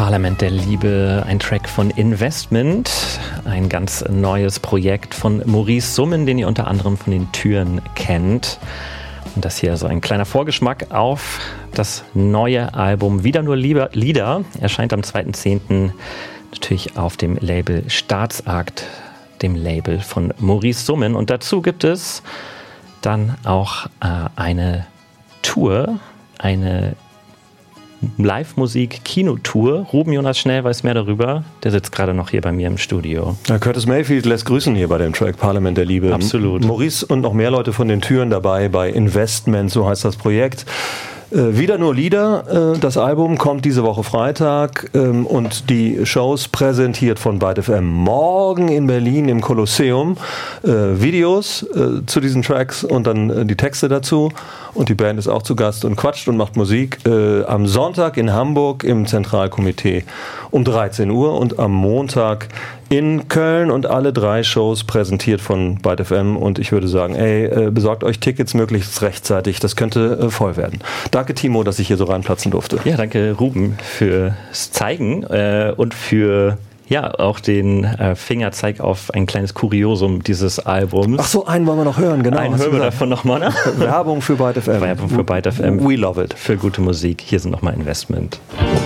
Parlament der Liebe, ein Track von Investment, ein ganz neues Projekt von Maurice Summen, den ihr unter anderem von den Türen kennt. Und das hier so ein kleiner Vorgeschmack auf das neue Album Wieder nur Lieder, erscheint am 2.10. natürlich auf dem Label Staatsakt, dem Label von Maurice Summen. Und dazu gibt es dann auch eine Tour, eine Live-Musik-Kinotour. Ruben Jonas Schnell weiß mehr darüber. Der sitzt gerade noch hier bei mir im Studio. Ja, Curtis Mayfield lässt grüßen hier bei dem Track Parlament der Liebe. Absolut. Maurice und noch mehr Leute von den Türen dabei bei Investment, so heißt das Projekt. Wieder nur Lieder, das Album kommt diese Woche Freitag und die Shows präsentiert von Byte FM morgen in Berlin im Kolosseum. Videos zu diesen Tracks und dann die Texte dazu. Und die Band ist auch zu Gast und quatscht und macht Musik. Am Sonntag in Hamburg im Zentralkomitee um 13 Uhr und am Montag in Köln und alle 3 Shows präsentiert von Byte FM. Und ich würde sagen, besorgt euch Tickets möglichst rechtzeitig. Das könnte voll werden. Danke, Timo, dass ich hier so reinplatzen durfte. Ja, danke, Ruben, fürs Zeigen und für auch den Fingerzeig auf ein kleines Kuriosum dieses Albums. Ach so, einen wollen wir noch hören, genau. Einen hören wir davon nochmal, ne? Werbung für Byte FM. Werbung für Byte FM. We love it. Für gute Musik. Hier sind nochmal Investment.